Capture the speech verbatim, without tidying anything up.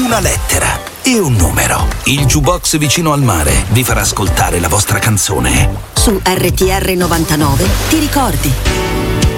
una lettera e un numero. Il jukebox vicino al mare vi farà ascoltare la vostra canzone. Su R T R novantanove ti ricordi.